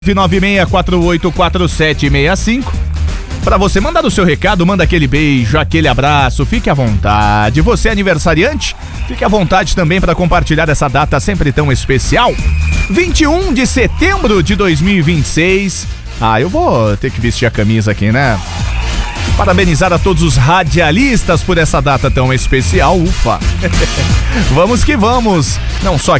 996484765. Para você mandar o seu recado, manda aquele beijo, aquele abraço, fique à vontade. Você é aniversariante? Fique à vontade também para compartilhar essa data sempre tão especial. 21 de setembro de 2026. Eu vou ter que vestir a camisa aqui, né? Parabenizar a todos os radialistas por essa data tão especial, ufa. Vamos que vamos. Não só aqui